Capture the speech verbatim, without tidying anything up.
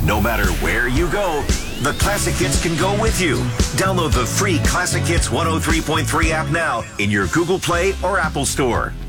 No matter where you go, the Classic Hits can go with you. Download the free Classic Hits one oh three point three app now in your Google Play or Apple Store.